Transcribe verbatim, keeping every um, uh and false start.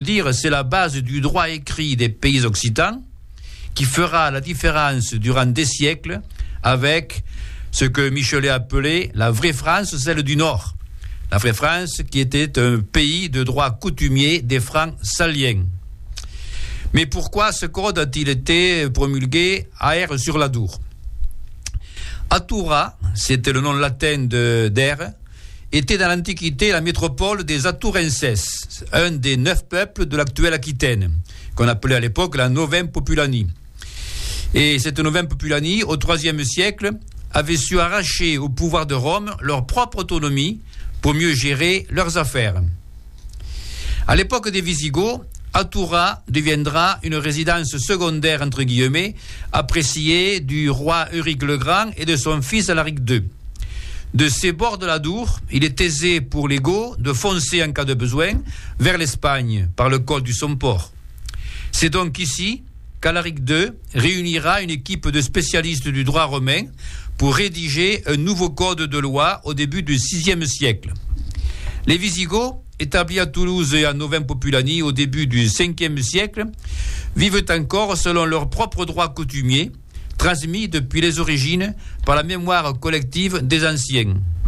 dire, c'est la base du droit écrit des pays occitans qui fera la différence durant des siècles avec ce que Michelet appelait la vraie France, celle du Nord. La vraie France qui était un pays de droit coutumier des Francs saliens. Mais pourquoi ce code a-t-il été promulgué à Aire-sur-l'Adour ? Atoura, c'était le nom latin de, d'Aire, était dans l'Antiquité la métropole des Atourenses, un des neuf peuples de l'actuelle Aquitaine, qu'on appelait à l'époque la Novem Populani. Et cette Novem Populani, au troisième siècle, avait su arracher au pouvoir de Rome leur propre autonomie pour mieux gérer leurs affaires. À l'époque des Visigoths, Atoura deviendra une résidence secondaire, entre guillemets, appréciée du roi Euric le Grand et de son fils Alaric deux. De ces bords de l'Adour, il est aisé pour les Goths de foncer en cas de besoin vers l'Espagne par le col du Somport. C'est donc ici qu'Alaric deux réunira une équipe de spécialistes du droit romain pour rédiger un nouveau code de loi au début du sixième siècle. Les Visigoths, établis à Toulouse et à Novem Populani au début du cinquième siècle, vivent encore selon leurs propres droits coutumiers, transmis depuis les origines par la mémoire collective des anciens.